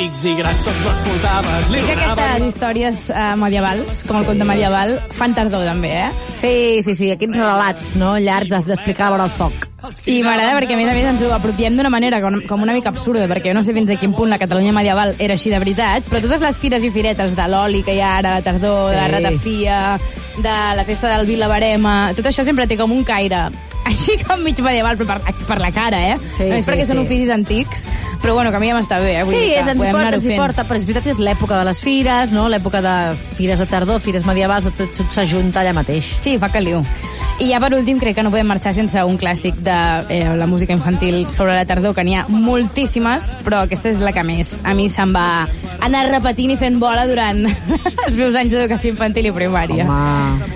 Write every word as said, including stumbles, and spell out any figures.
xics i grans tots l'escoltaven. Sí que aquestes històries uh, medievals, com el conte medieval, fan tardor també, eh? Sí, sí, sí, aquests relats, no?, llargs d'explicar a vora el foc. I m'agrada perquè a més a més ens ho apropiem d'una manera com, com una mica absurda, perquè jo no sé fins a quin punt la Catalunya medieval era així de veritat, però totes les fires i firetes de l'oli que hi ha ara a la tardor, sí. de la ratafia, de la festa del Vilabarema, tot això sempre té com un caire així com mig medieval, però per, per la cara, eh? Sí, no és sí, perquè sí. són oficis antics, però bueno, que a mi ja m'està bé, eh? Vull sí, dir que és, ens podem porta, anar-ho ens fent. porta, però és veritat que és l'època de les fires, no?, l'època de fires de tardor, fires medievals, tot, tot s'ajunta allà mateix. Sí, fa caliu. I ja per últim crec que no podem marxar sense un clàssic de eh, la música infantil sobre la tardor, que n'hi ha moltíssimes, però aquesta és la que més a mi se'm va anar repetint i fent bola durant els meus anys d'educació infantil i primària. Home...